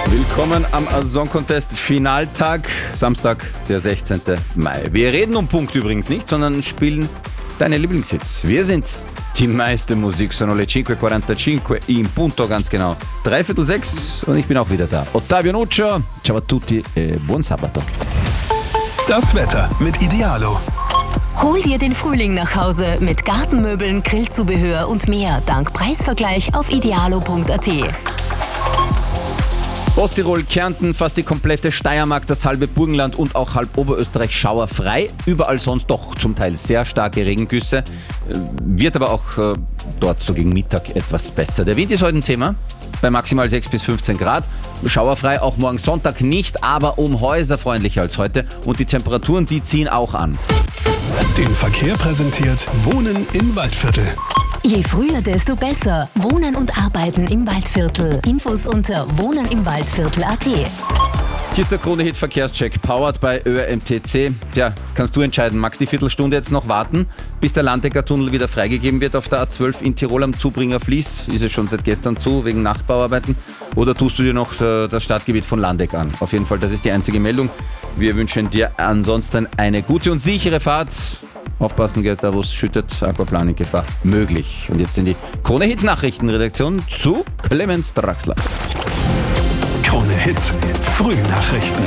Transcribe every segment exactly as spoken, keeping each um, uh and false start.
Willkommen am Song Contest Finaltag, Samstag, der sechzehnten Mai. Wir reden um Punkt übrigens nicht, sondern spielen deine Lieblingshits. Wir sind die meiste Musik, sono le cinque e quarantacinque in punto, ganz genau. Dreiviertel sechs und ich bin auch wieder da. Ottavio Nuccio, ciao a tutti e buon sabato. Das Wetter mit Idealo. Hol dir den Frühling nach Hause mit Gartenmöbeln, Grillzubehör und mehr dank Preisvergleich auf idealo punkt a t. Osttirol, Kärnten, fast die komplette Steiermark, das halbe Burgenland und auch halb Oberösterreich schauerfrei. Überall sonst doch zum Teil sehr starke Regengüsse. Wird aber auch äh, dort so gegen Mittag etwas besser. Der Wind ist heute ein Thema, bei maximal sechs bis fünfzehn Grad. Schauerfrei auch morgen Sonntag nicht, aber um Häuser freundlicher als heute. Und die Temperaturen, die ziehen auch an. Den Verkehr präsentiert Wohnen im Waldviertel. Je früher, desto besser. Wohnen und Arbeiten im Waldviertel. Infos unter wohnen im waldviertel punkt a t. Hier ist der Krone-Hit Verkehrscheck, powered by Ö R M T C. Tja, kannst du entscheiden, magst du die Viertelstunde jetzt noch warten, bis der Landecker-Tunnel wieder freigegeben wird auf der A zwölf in Tirol am Zubringer Fließ? Ist es schon seit gestern zu, wegen Nachtbauarbeiten? Oder tust du dir noch das Stadtgebiet von Landeck an? Auf jeden Fall, das ist die einzige Meldung. Wir wünschen dir ansonsten eine gute und sichere Fahrt. Aufpassen, geht da wo es schüttet, Aquaplaning-Gefahr möglich. Und jetzt sind die Krone-Hits-Nachrichtenredaktion zu Clemens Draxler. Krone Hits, Frühnachrichten.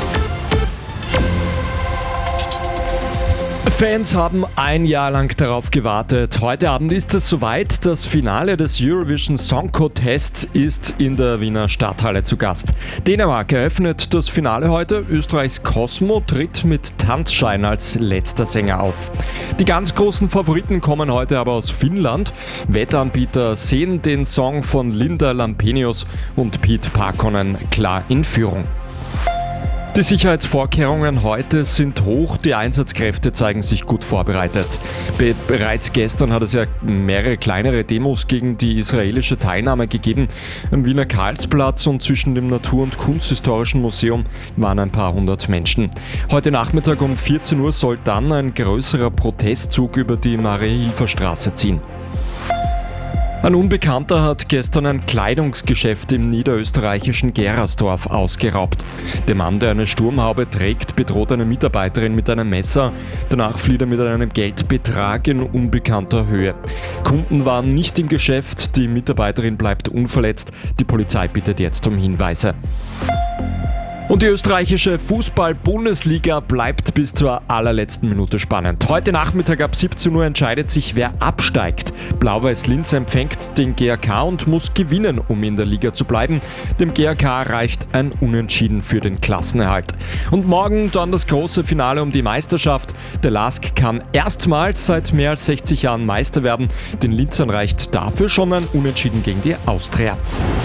Fans haben ein Jahr lang darauf gewartet. Heute Abend ist es soweit. Das Finale des Eurovision Song Contest ist in der Wiener Stadthalle zu Gast. Dänemark eröffnet das Finale heute. Österreichs Cosmo tritt mit Tanzschein als letzter Sänger auf. Die ganz großen Favoriten kommen heute aber aus Finnland. Wettanbieter sehen den Song von Linda Lampenius und Pete Parkkonen klar in Führung. Die Sicherheitsvorkehrungen heute sind hoch, die Einsatzkräfte zeigen sich gut vorbereitet. Be- bereits gestern hat es ja mehrere kleinere Demos gegen die israelische Teilnahme gegeben. Am Wiener Karlsplatz und zwischen dem Natur- und Kunsthistorischen Museum waren ein paar hundert Menschen. Heute Nachmittag um vierzehn Uhr soll dann ein größerer Protestzug über die Marie-Hilfer-Straße ziehen. Ein Unbekannter hat gestern ein Kleidungsgeschäft im niederösterreichischen Gerasdorf ausgeraubt. Der Mann, der eine Sturmhaube trägt, bedroht eine Mitarbeiterin mit einem Messer. Danach flieht er mit einem Geldbetrag in unbekannter Höhe. Kunden waren nicht im Geschäft, die Mitarbeiterin bleibt unverletzt. Die Polizei bittet jetzt um Hinweise. Und die österreichische Fußball-Bundesliga bleibt bis zur allerletzten Minute spannend. Heute Nachmittag ab siebzehn Uhr entscheidet sich, wer absteigt. Blau-Weiß Linz empfängt den G A K und muss gewinnen, um in der Liga zu bleiben. Dem G A K reicht ein Unentschieden für den Klassenerhalt. Und morgen dann das große Finale um die Meisterschaft. Der L A S K kann erstmals seit mehr als sechzig Jahren Meister werden. Den Linzern reicht dafür schon ein Unentschieden gegen die Austria.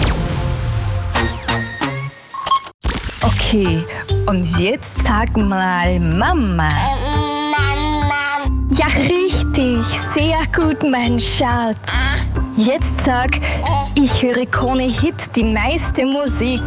Okay, und jetzt sag mal Mama. Mama. Ja, richtig, sehr gut, mein Schatz. Jetzt sag, ich höre Krone Hit, die meiste Musik.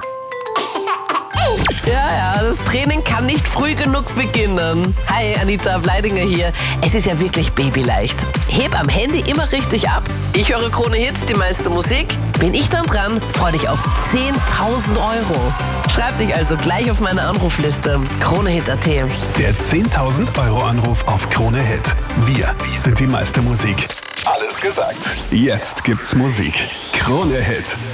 Ja, ja, das Training kann nicht früh genug beginnen. Hi, Anita Bleidinger hier. Es ist ja wirklich babyleicht. Heb am Handy immer richtig ab. Ich höre Krone Hit, die meiste Musik. Bin ich dann dran, freu dich auf zehntausend Euro. Schreib dich also gleich auf meine Anrufliste. Kronehit punkt a t. Der zehntausend Euro Anruf auf Krone Hit. Wir sind die meiste Musik. Alles gesagt. Jetzt gibt's Musik. Krone Hit.